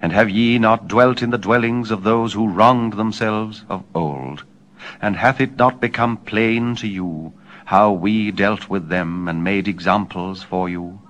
And have ye not dwelt in the dwellings of those who wronged themselves of old? And hath it not become plain to you how we dealt with them and made examples for you?